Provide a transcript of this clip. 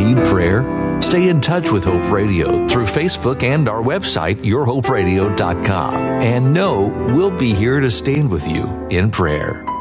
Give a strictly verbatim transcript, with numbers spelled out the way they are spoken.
Need prayer? Stay in touch with Hope Radio through Facebook and our website, your hope radio dot com. And know we'll be here to stand with you in prayer.